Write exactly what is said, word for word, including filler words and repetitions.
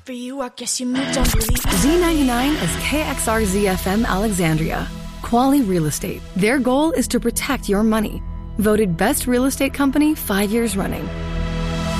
For you, I guess you moved on really easy. Z ninety-nine is K X R Z F M Alexandria. Quality Real Estate. Their goal is to protect your money. Voted best real estate company five years running.